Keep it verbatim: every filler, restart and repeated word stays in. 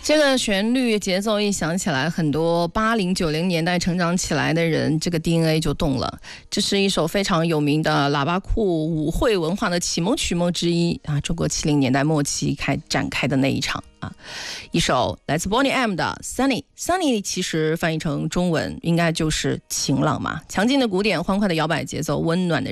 这个旋律节奏一响起来，很多八零九零年代成长起来的人，这个 D N A 就动了。这是一首非常有名的喇叭裤舞会文化的启蒙曲目之一啊，中国七零年代末期开展开的那一场啊，一首来自 Boney M 的 Sunny。Sunny 其实翻译成中文应该就是晴朗嘛，强劲的鼓点，欢快的摇摆节奏，温暖的